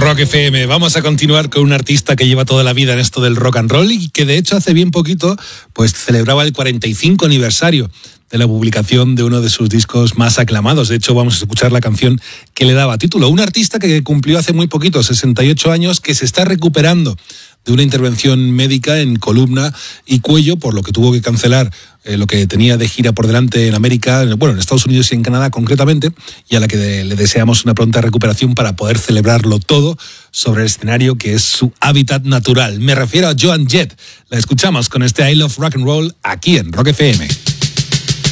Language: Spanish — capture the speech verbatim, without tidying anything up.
Rock F M. Vamos a continuar con un artista que lleva toda la vida en esto del rock and roll y que de hecho hace bien poquito pues celebraba el cuarenta y cinco aniversario de la publicación de uno de sus discos más aclamados. De hecho, vamos a escuchar la canción que le daba título. Un artista que cumplió hace muy poquito, sesenta y ocho años, que se está recuperando de una intervención médica en columna y cuello, por lo que tuvo que cancelar eh, lo que tenía de gira por delante en América, bueno, en Estados Unidos y en Canadá concretamente, y a la que de, le deseamos una pronta recuperación para poder celebrarlo todo sobre el escenario que es su hábitat natural. Me refiero a Joan Jett. La escuchamos con este I Love Rock and Roll aquí en Rock F M.